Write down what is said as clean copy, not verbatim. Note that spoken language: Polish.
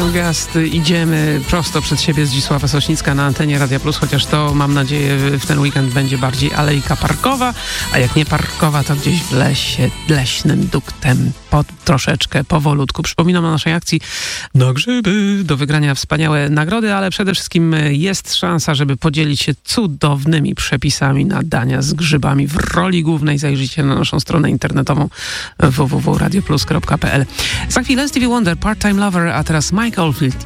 Gast. Idziemy prosto przed siebie. Zdzisława Sośnicka na antenie Radia Plus, chociaż to, mam nadzieję, w ten weekend będzie bardziej alejka parkowa, a jak nie parkowa, to gdzieś w lesie, leśnym duktem, troszeczkę, powolutku. Przypominam o naszej akcji na grzyby, do wygrania wspaniałe nagrody, ale przede wszystkim jest szansa, żeby podzielić się cudownymi przepisami na dania z grzybami w roli głównej. Zajrzyjcie na naszą stronę internetową www.radioplus.pl. Za chwilę Stevie Wonder, Part-Time Lover, a teraz Mike Oldfield